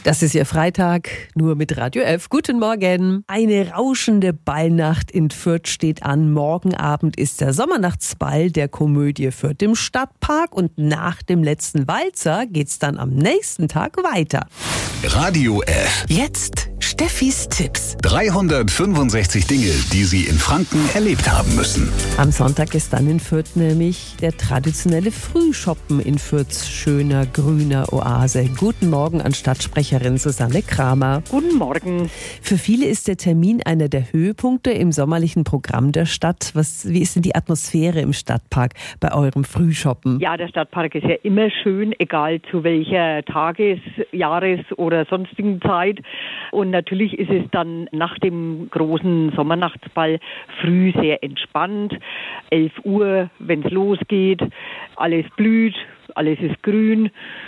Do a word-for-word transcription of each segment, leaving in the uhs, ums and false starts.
Das ist Ihr Freitag, nur mit Radio F. Guten Morgen. Eine rauschende Ballnacht in Fürth steht an. Morgen Abend ist der Sommernachtsball der Komödie Fürth im Stadtpark. Und nach dem letzten Walzer geht's dann am nächsten Tag weiter. Radio F. Jetzt Steffis Tipps. dreihundertfünfundsechzig Dinge, die Sie in Franken erlebt haben müssen. Am Sonntag ist dann in Fürth nämlich der traditionelle Frühschoppen in Fürths schöner grüner Oase. Guten Morgen an Stadtsprecherin Susanne Kramer. Guten Morgen. Für viele ist der Termin einer der Höhepunkte im sommerlichen Programm der Stadt. Was, wie ist denn die Atmosphäre im Stadtpark bei eurem Frühshoppen? Ja, der Stadtpark ist ja immer schön, egal zu welcher Tages-, Jahres- oder sonstigen Zeit. Und natürlich ist es dann nach dem großen Sommernachtsball früh sehr entspannt. elf Uhr, wenn es losgeht, alles blüht, alles ist grün.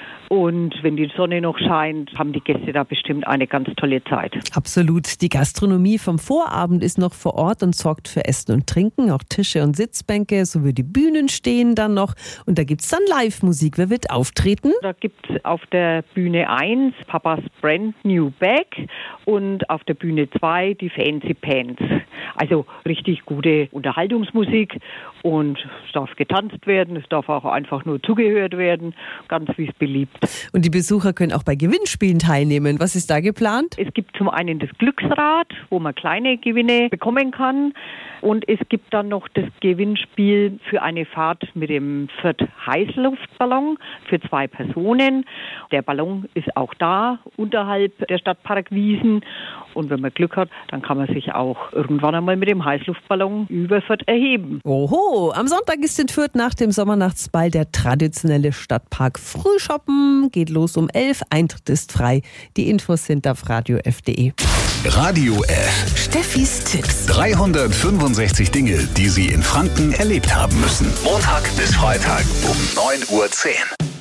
Und wenn die Sonne noch scheint, haben die Gäste da bestimmt eine ganz tolle Zeit. Absolut. Die Gastronomie vom Vorabend ist noch vor Ort und sorgt für Essen und Trinken. Auch Tische und Sitzbänke sowie die Bühnen stehen dann noch. Und da gibt es dann Live-Musik. Wer wird auftreten? Da gibt es auf der Bühne eins Papas Brand New Bag und auf der Bühne zwei die Fancy Pants. Also richtig gute Unterhaltungsmusik und es darf getanzt werden, es darf auch einfach nur zugehört werden, ganz wie es beliebt. Und die Besucher können auch bei Gewinnspielen teilnehmen. Was ist da geplant? Es gibt zum einen das Glücksrad, wo man kleine Gewinne bekommen kann. Und es gibt dann noch das Gewinnspiel für eine Fahrt mit dem Fürth Heißluftballon für zwei Personen. Der Ballon ist auch da, unterhalb der Stadtparkwiesen. Und wenn man Glück hat, dann kann man sich auch irgendwann einmal mit dem Heißluftballon über Fürth erheben. Oho, am Sonntag ist in Fürth nach dem Sommernachtsball der traditionelle Stadtpark Frühshoppen. Geht los um elf, Eintritt ist frei. Die Infos sind auf radio f punkt de. Radio F. Steffis Tipps. dreihundertfünfundsechzig Dinge, die Sie in Franken erlebt haben müssen. Montag bis Freitag um neun Uhr zehn.